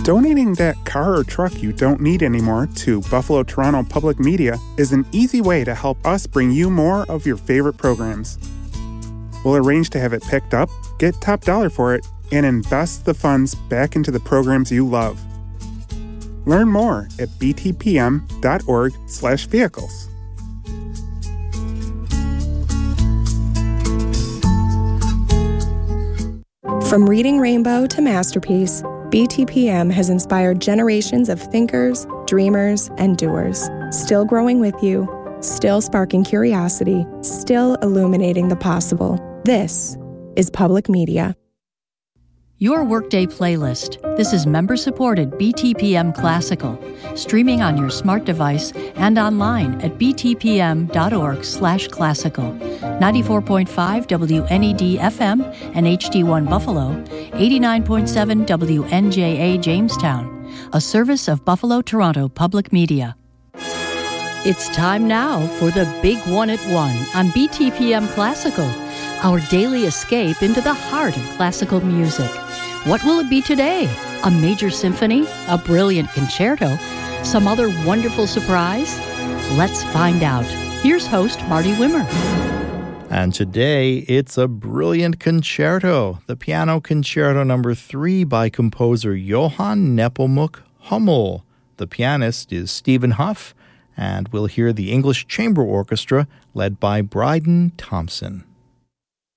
Donating that car or truck you don't need anymore to Buffalo Toronto Public Media is an easy way to help us bring you more of your favorite programs. We'll arrange to have it picked up, get top dollar for it, and invest the funds back into the programs you love. Learn more at btpm.org/vehicles. From Reading Rainbow to Masterpiece, BTPM has inspired generations of thinkers, dreamers, and doers, still growing with you, still sparking curiosity, still illuminating the possible. This is Public Media. Your Workday Playlist. This is member-supported BTPM Classical, streaming on your smart device and online at btpm.org/classical. 94.5 WNED FM and HD1 Buffalo, 89.7 WNJA Jamestown, a service of Buffalo Toronto Public Media. It's time now for the Big One at 1 on BTPM Classical, our daily escape into the heart of classical music. What will it be today? A major symphony? A brilliant concerto? Some other wonderful surprise? Let's find out. Here's host Marty Wimmer. And today, it's a brilliant concerto, the Piano Concerto No. 3 by composer Johann Nepomuk Hummel. The pianist is Stephen Huff, and we'll hear the English Chamber Orchestra led by Bryden Thompson.